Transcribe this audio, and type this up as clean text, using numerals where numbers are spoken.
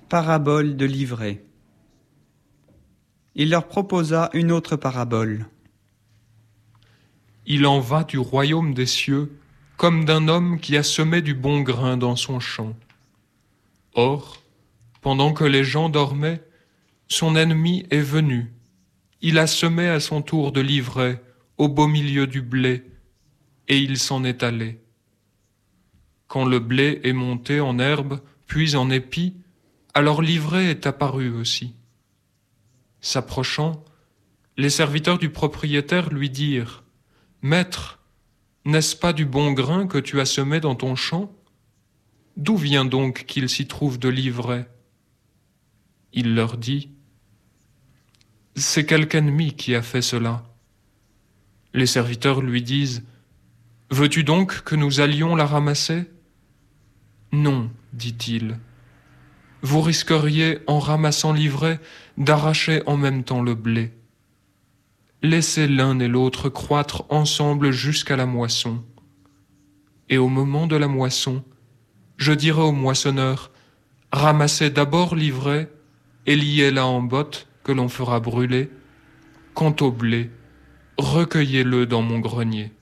Parabole de l'ivraie. Il leur proposa une autre parabole. Il en va du royaume des cieux comme d'un homme qui a semé du bon grain dans son champ. Or, pendant que les gens dormaient, son ennemi est venu. Il a semé à son tour de l'ivraie au beau milieu du blé, et il s'en est allé. Quand le blé est monté en herbe, puis en épi, alors l'ivraie est apparue aussi. S'approchant, les serviteurs du propriétaire lui dirent : « Maître, n'est-ce pas du bon grain que tu as semé dans ton champ ? D'où vient donc qu'il s'y trouve de l'ivraie ? » Il leur dit : « C'est quelque ennemi qui a fait cela. » Les serviteurs lui disent : « Veux-tu donc que nous allions la ramasser ? » Non, dit-il. Vous risqueriez, en ramassant l'ivraie, d'arracher en même temps le blé. Laissez l'un et l'autre croître ensemble jusqu'à la moisson. Et au moment de la moisson, je dirai au moissonneur : ramassez d'abord l'ivraie et liez-la en bottes que l'on fera brûler. Quant au blé, recueillez-le dans mon grenier.